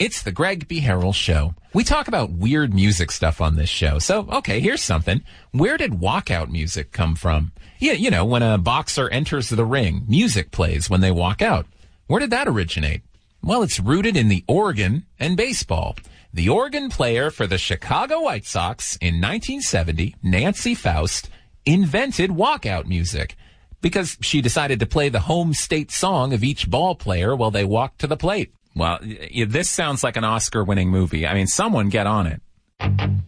It's the Greg B. Harrell Show. We talk about weird music stuff on this show. So, okay, here's something. Where did walkout music come from? Yeah, you know, when a boxer enters the ring, music plays when they walk out. Where did that originate? Well, it's rooted in the organ and baseball. The organ player for the Chicago White Sox in 1970, Nancy Faust, invented walkout music because she decided to play the home state song of each ball player while they walked to the plate. Well, this sounds like an Oscar-winning movie. I mean, someone get on it.